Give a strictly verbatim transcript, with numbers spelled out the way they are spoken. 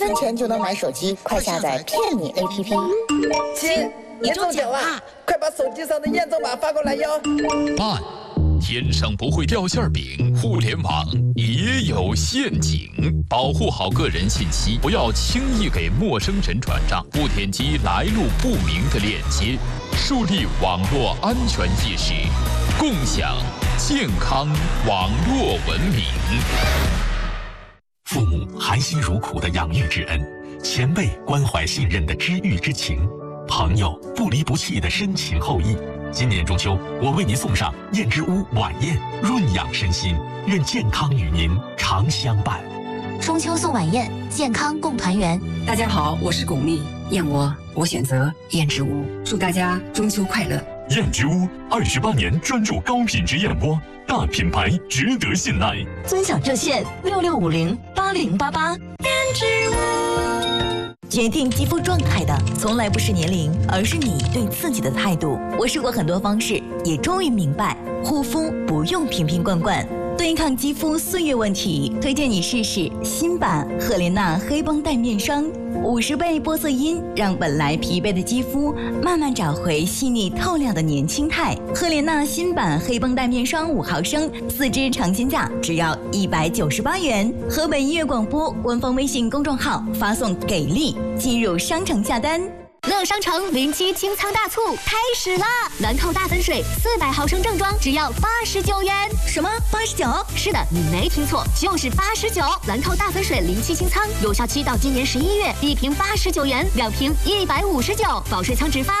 分钱就能买手机，快下载骗你 A P P。 亲，你中奖啦！快把手机上的验证码发过来哟。 慢，天上不会掉馅饼，互联网也有陷阱。保护好个人信息，不要轻易给陌生人转账，不点击来路不明的链接，树立网络安全意识，共享健康网络文明。 父母含辛茹苦的养育之恩，前辈关怀信任的知遇之情，朋友不离不弃的深情厚谊。今年中秋，我为您送上燕之屋晚宴，润养身心，愿健康与您常相伴。 中秋送晚宴，健康共团圆。 大家好，我是巩俐，燕窝我选择燕之屋，祝大家中秋快乐。 燕之屋二十八年专注高品质燕窝，大品牌值得信赖。 尊享热线六六五零八零八八。 燕之屋。 决定肌肤状态的从来不是年龄，而是你对自己的态度。我试过很多方式，也终于明白，护肤不用瓶瓶罐罐。对抗肌肤岁月问题，推荐你试试新版赫莲娜黑绷带面霜，五十倍玻色因，让本来疲惫的肌肤慢慢找回细腻透亮的年轻态。赫莲娜新版黑绷带面霜五毫升，四支尝鲜价只要一百九十八元。河北音乐广播官方微信公众号发送给力，进入商城下单。 乐商城零七清仓大促开始啦！兰蔻大分水四百毫升正装只要八十九元。 什么？八十九？ 是的，你没听错，就是八十九。兰蔻大分水零七清仓有效期到今年十一月，一瓶八十九元，两瓶一百五十九，保税仓直发。